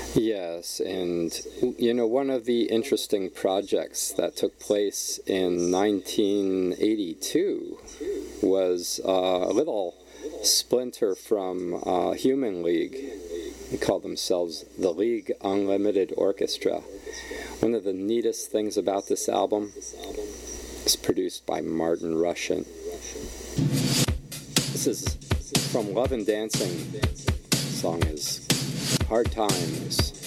Yes, and you know, one of the interesting projects that took place in 1982 was a little splinter from Human League. They call themselves the League Unlimited Orchestra. One of the neatest things about this album is produced by Martin Rushent. This is from Love and Dancing. The song is Hard Times.